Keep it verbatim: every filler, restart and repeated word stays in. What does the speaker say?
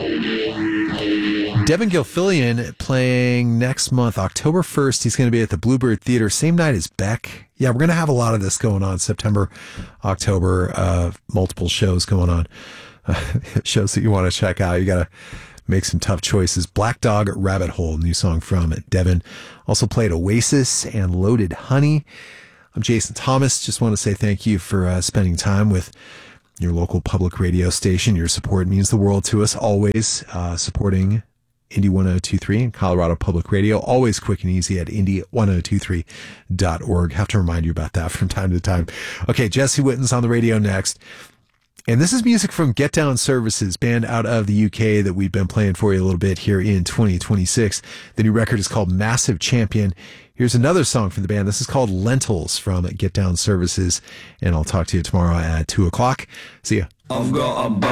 Devin Gilfillian playing next month, October first. He's going to be at the Bluebird Theater, same night as Beck. Yeah, we're going to have a lot of this going on September, October, uh, multiple shows going on. Uh, shows that you want to check out. You got to make some tough choices. Black Dog Rabbit Hole, new song from Devin. Also played Oasis and Loaded Honey. I'm Jason Thomas. Just want to say thank you for uh, spending time with your local public radio station. Your support means the world to us, always uh, supporting Indy one oh two three and Colorado Public Radio. Always quick and easy at indy one oh two three dot org. Have to remind you about that from time to time. Okay, Jesse Witten's on the radio next. And this is music from Get Down Services, band out of the U K that we've been playing for you a little bit here in twenty twenty-six. The new record is called Massive Champion. Here's another song from the band. This is called Lentils from Get Down Services. And I'll talk to you tomorrow at two o'clock. See ya. I've got a